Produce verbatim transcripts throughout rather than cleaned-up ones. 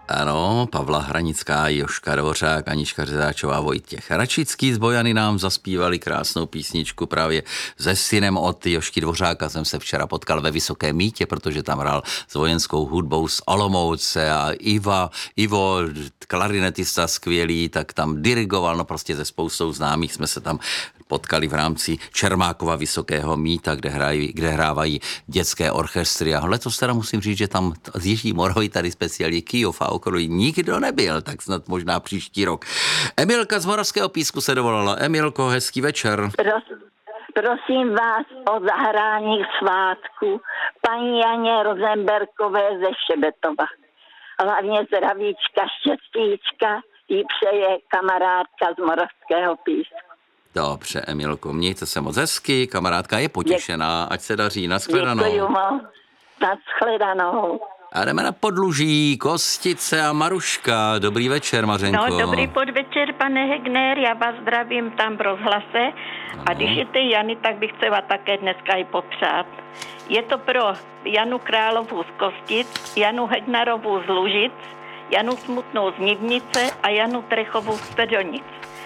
Ano, Pavla Hranická, Jožka Dvořák, Anička Řezáčová, Vojtěch Račický z Bojany nám zaspívali krásnou písničku právě se synem od Jožky Dvořáka. Jsem se včera potkal ve Vysokém Mýtě, protože tam hrál s vojenskou hudbou z Olomouce a Iva, Ivo, klarinetista skvělý, tak tam dirigoval, no prostě ze spoustou známých jsme se tam potkali v rámci Čermákova Vysokého Mýta, kde, hrají, kde hrávají dětské orchestry. A letos teda musím říct, že tam z Jižní Moravy tady speciálně Kyjov a okolí nikdo nebyl, tak snad možná příští rok. Emilka z Moravského Písku se dovolala. Emilko, hezký večer. Pros, prosím vás o zahrání svátku paní Janě Rozenberkové ze Šebetova. Hlavně zdravíčka, štěstíčka jí přeje kamarádka z Moravského Písku. Dobře, Emilko, mějte se moc hezky, kamarádka je potěšená, ať se daří, nashledanou. Děkuju moc, nashledanou. A jdeme na Podluží, Kostice a Maruška. Dobrý večer, Mařenko. No, dobrý podvečer, pane Hegner, já vás zdravím tam v rozhlase. Ano. A když jste Jany, tak bych chtěla také dneska i popřát. Je to pro Janu Královou z Kostic, Janu Hegnarovou z Lužic, Janu Smutnou z Nivnice a Janu Trechovou z Středonic.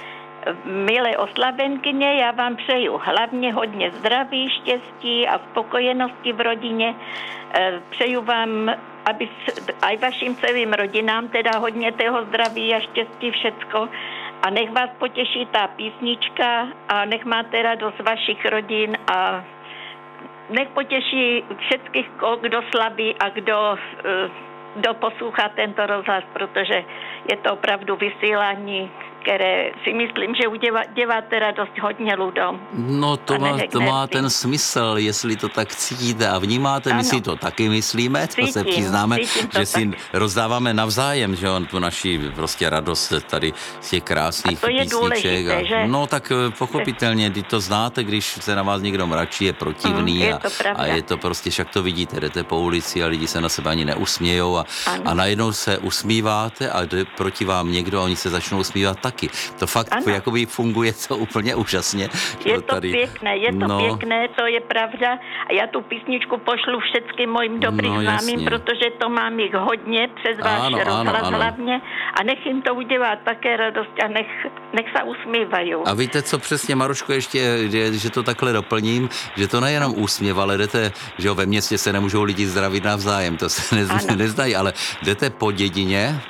Milé oslavenkyně, já vám přeju hlavně hodně zdraví, štěstí a spokojenosti v rodině. Přeju vám, aby aj vašim celým rodinám teda hodně toho zdraví a štěstí všecko. A nech vás potěší ta písnička a nech máte radost vašich rodin a nech potěší všetkých, kdo slaví a kdo, kdo poslouchá tento rozhlas, protože je to opravdu vysílání, které si myslím, že udělá, děláte radost hodně lidem. No to má, to má ten smysl, jestli to tak cítíte a vnímáte, ano. My si to taky myslíme, to cítím, se přiznáme, že si tak rozdáváme navzájem, že on tu naši prostě radost tady z těch krásných písniček. A, že? No tak pochopitelně, když to znáte, když se na vás někdo mračí, je protivný hmm, je a, a je to prostě, však to vidíte, jdete po ulici a lidi se na sebe ani neusmějou a, a najednou se usmíváte a jde proti vám někdo a oni se začnou usmívat taky. To fakt jakoby funguje to úplně úžasně. Je to tady pěkné, je to no. pěkné, to je pravda. A já tu písničku pošlu všetkým mojim dobrým no, známým, protože to mám jich hodně přes váš rozhlas hlavně. A nech jim to udělá také radost a nech, nech se usmívají. A víte, co přesně, Maruško, ještě, že, že to takhle doplním, že to nejenom úsměv, ale jdete, že jo, ve městě se nemůžou lidi zdravit navzájem, to se nez, nezdají, ale jdete po dědině.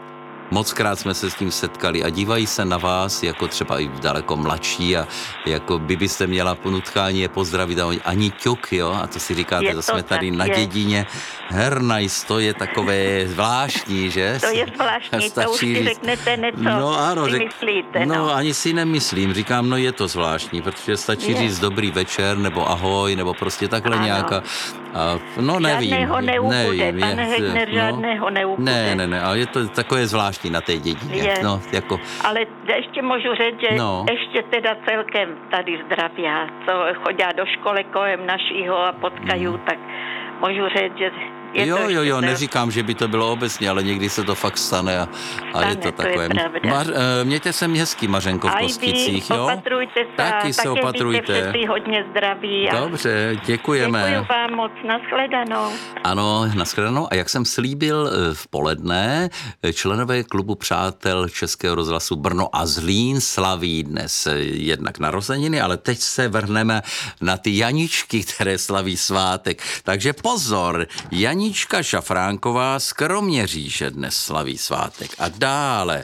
Mockrát jsme se s tím setkali a dívají se na vás jako třeba i daleko mladší a jako by byste měla po nutkání je pozdravit a oni ani ťuk, jo, a to si říkáte, to, to jsme tady na dědině. Hernajs, to je takové zvláštní, že? To je zvláštní, to už si řeknete něco, no, ano, si řek, myslíte. No. no, ani si nemyslím, říkám, no je to zvláštní, protože stačí je. říct dobrý večer, nebo ahoj, nebo prostě takhle ano. nějaká, a, no nevím. Žádného neubude, nevím, pane Hegner, no, žádného neubude. Ne, ne, ne, ale je to takové zvláštní na té dědině. No, jako... Ale ještě můžu říct, že no. ještě teda celkem tady zdraví, co chodí do školy kolem našího a potkají, mm. tak můžu říct, že je jo, to jo, jo, zdraví. Neříkám, že by to bylo obecně, ale někdy se to fakt stane a, a stane, je to takové. To je Mař, mějte se hezky, Mařenko, v Kosticích, jo? Opatrujte se, taky se opatrujte. Taky hodně zdraví. A dobře, děkujeme. Děkuju vám moc, nashledanou. Ano, nashledanou. A jak jsem slíbil v poledne, členové klubu Přátel Českého rozhlasu Brno a Zlín slaví dnes jednak narozeniny, ale teď se vrhneme na ty Janičky, které slaví svátek. Takže pozor, Janička Šafránková z Kroměříže dnes slaví svátek. A dále,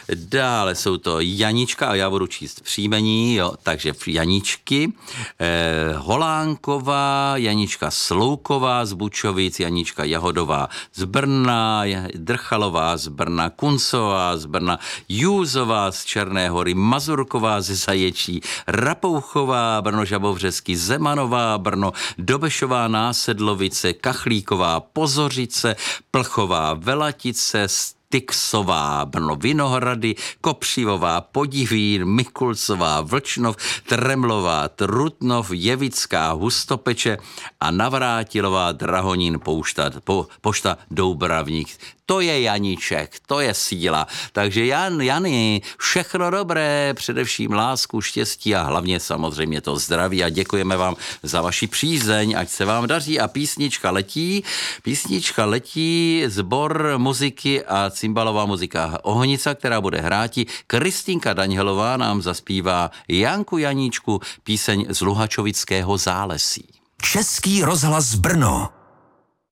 dále jsou to Janička, a já budu číst příjmení, jo, takže Janičky, eh, Holánková, Janička Slouková z Bučovic, Janička Jahodová z Brna, Drchalová z Brna, Kuncová z Brna, Júzová z Černé Hory, Mazurková ze Zaječí, Rapouchová, Brno Žabovřeský, Zemanová, Brno, Dobešová Násedlovice, Kachlíková, Pozořice, Plchová, Velatice, Tyksová, Brno Vinohrady, Kopřivová, Podivín, Mikulcová, Vlčnov, Tremlová, Trutnov, Jevická, Hustopeče a Navrátilová, Drahonín, Poušta, po, Pošta Doubravník. To je Janíček, to je síla. Takže Jan, Jany, všechno dobré, především lásku, štěstí a hlavně samozřejmě to zdraví a děkujeme vám za vaši přízeň, ať se vám daří a písnička letí. Písnička letí, sbor muziky a cymbalová muzika Ohnica, která bude hráti. Kristýnka Daňhelová nám zaspívá Janku Janíčku píseň z Luhačovického Zálesí. Český rozhlas Brno.